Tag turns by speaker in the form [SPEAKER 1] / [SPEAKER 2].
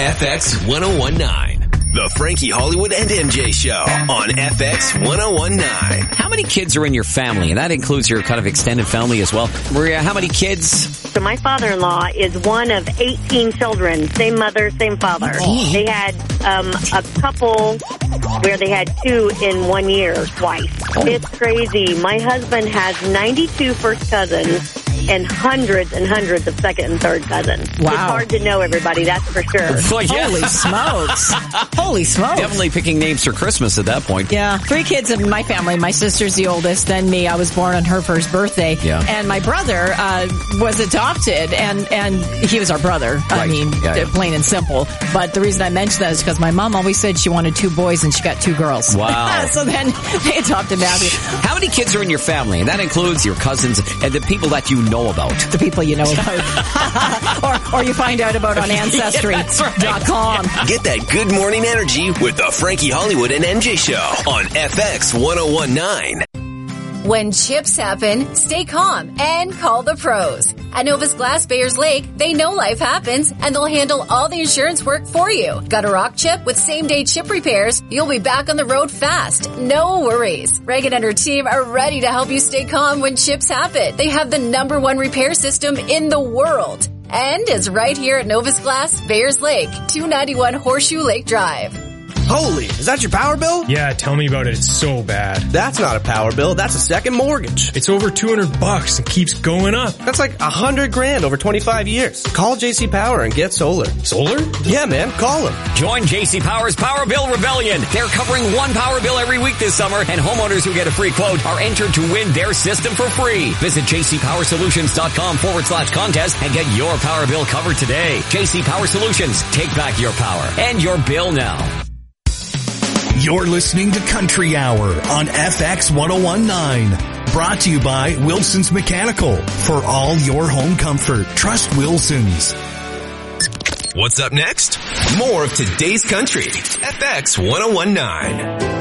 [SPEAKER 1] FX 1019. The Frankie Hollywood and MJ Show on FX 1019.
[SPEAKER 2] How many kids are in your family? And that includes your kind of extended family as well. Maria, how many kids?
[SPEAKER 3] So my father-in-law is one of 18 children. Same mother, same father.
[SPEAKER 2] Oh.
[SPEAKER 3] They had a couple where they had 2 in 1 year twice.
[SPEAKER 2] Oh.
[SPEAKER 3] It's crazy. My husband has 92 first cousins and hundreds of second and third cousins.
[SPEAKER 4] Wow.
[SPEAKER 3] It's hard to know everybody, that's for sure.
[SPEAKER 2] Well, yeah.
[SPEAKER 4] Holy smokes. Holy smokes.
[SPEAKER 2] Definitely picking names for Christmas at that point.
[SPEAKER 4] Yeah. 3 kids in my family. My sister's the oldest, then me. I was born on her first birthday.
[SPEAKER 2] Yeah.
[SPEAKER 4] And my brother was adopted, and he was our brother.
[SPEAKER 2] Right.
[SPEAKER 4] I mean,
[SPEAKER 2] Yeah.
[SPEAKER 4] plain and simple. But the reason I mentioned that is because my mom always said she wanted 2 boys, and she got 2 girls.
[SPEAKER 2] Wow.
[SPEAKER 4] So then they adopted Matthew.
[SPEAKER 2] How many kids are in your family? And that includes your cousins and the people that you know about.
[SPEAKER 4] The people you know about. or you find out about on Ancestry.com.
[SPEAKER 1] Get that good morning energy with the Frankie Hollywood and MJ Show on FX 1019.
[SPEAKER 5] When chips happen, stay calm and call the pros. At Novus Glass Bayers Lake, they know life happens and they'll handle all the insurance work for you. Got a rock chip with same-day chip repairs? You'll be back on the road fast. No worries. Reagan and her team are ready to help you stay calm when chips happen. They have the #1 repair system in the world. And is right here at Novus Glass Bayers Lake, 291 Horseshoe Lake Drive.
[SPEAKER 6] Holy, is that your power bill?
[SPEAKER 7] Yeah, tell me about it. It's so bad.
[SPEAKER 6] That's not a power bill. That's a second mortgage.
[SPEAKER 7] It's over $200 and keeps going up.
[SPEAKER 6] That's like $100,000 over 25 years. Call JC Power and get solar.
[SPEAKER 7] Solar?
[SPEAKER 6] Yeah, man, call them.
[SPEAKER 2] Join JC Power's Power Bill Rebellion. They're covering 1 power bill every week this summer, and homeowners who get a free quote are entered to win their system for free. Visit jcpowersolutions.com/contest and get your power bill covered today. JC Power Solutions. Take back your power and your bill now.
[SPEAKER 8] You're listening to Country Hour on FX 1019. Brought to you by Wilson's Mechanical. For all your home comfort, trust Wilson's.
[SPEAKER 1] What's up next? More of today's country. FX 1019.